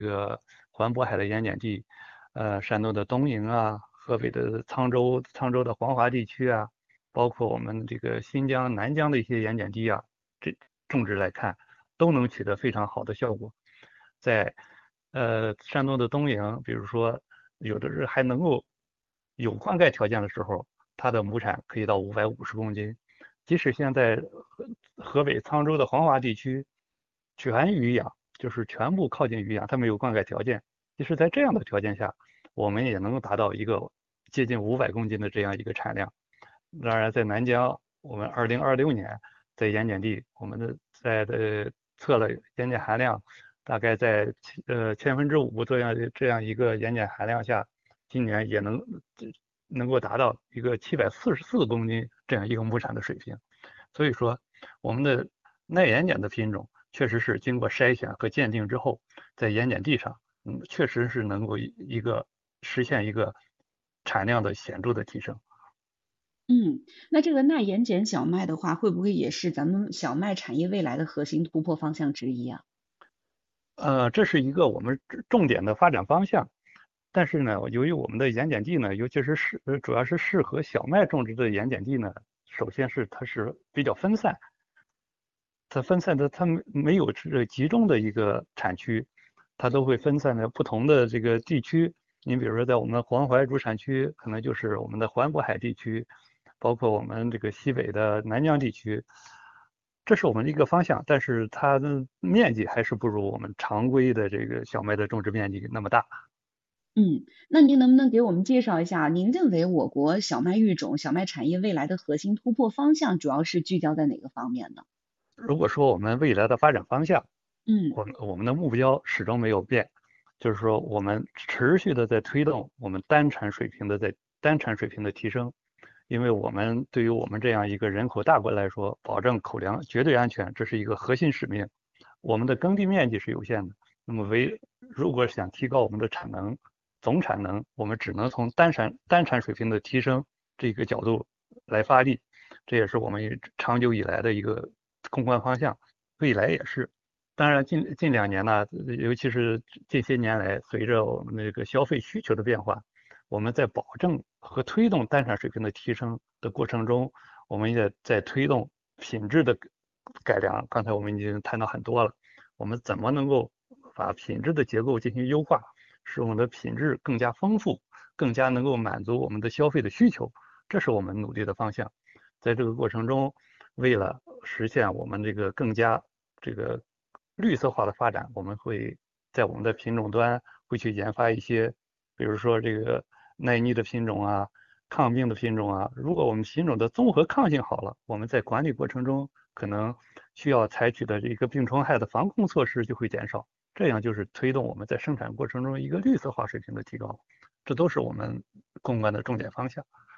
个环渤海的盐碱地，山东的东营啊，河北的沧州的黄华地区啊，包括我们这个新疆、南疆的一些盐碱地啊，这种植来看，都能取得非常好的效果。在山东的东营，比如说有的是还能够有灌溉条件的时候，它的亩产可以到550公斤。即使现在河北沧州的黄华地区全余养，就是全部靠近余养，它没有灌溉条件。即使在这样的条件下，我们也能够达到一个接近500公斤的这样一个产量。当然，在南疆，我们2026年在盐碱地，我们测了盐碱含量，大概在5%这样一个盐碱含量下，今年也能够达到一个744公斤这样一个亩产的水平。所以说，我们的耐盐碱的品种确实是经过筛选和鉴定之后，在盐碱地上，确实是能够实现一个产量的显著的提升。 那这个耐盐碱小麦的话，会不会也是咱们小麦产业未来的核心突破方向之一啊？ 这是一个我们重点的发展方向。但是呢，由于我们的盐碱地呢，尤其是主要是适合小麦种植的盐碱地呢，首先是它是比较分散，它没有集中的一个产区，它都会分散在不同的这个地区。你比如说，在我们黄淮主产区，可能就是我们的环渤海地区，包括我们这个西北的南疆地区，这是我们的一个方向，但是它的面积还是不如我们常规的这个小麦的种植面积那么大。 那您能不能给我们介绍一下，您认为我国小麦育种、小麦产业未来的核心突破方向主要是聚焦在哪个方面呢？ 如果说我们未来的发展方向， 嗯我们的目标始终没有变，就是说我们持续的在推动我们单产水平的提升，因为我们对于我们这样一个人口大国来说，保证口粮绝对安全，这是一个核心使命。我们的耕地面积是有限的，那么如果想提高我们的总产能，我们只能从单产水平的提升这个角度来发力，这也是我们长久以来的一个攻关方向，未来也是。当然近2年呢，尤其是这些年来，随着我们那个消费需求的变化，我们在保证和推动单产水平的提升的过程中，我们也在推动品质的改良。刚才我们已经谈到很多了，我们怎么能够把品质的结构进行优化，使我们的品质更加丰富，更加能够满足我们的消费的需求，这是我们努力的方向。在这个过程中，为了实现我们这个更加这个绿色化的发展，我们会在我们的品种端会去研发一些，比如说这个耐逆的品种啊，抗病的品种啊。如果我们品种的综合抗性好了，我们在管理过程中可能需要采取的这个病虫害的防控措施就会减少，这样就是推动我们在生产过程中一个绿色化水平的提高，这都是我们攻关的重点方向。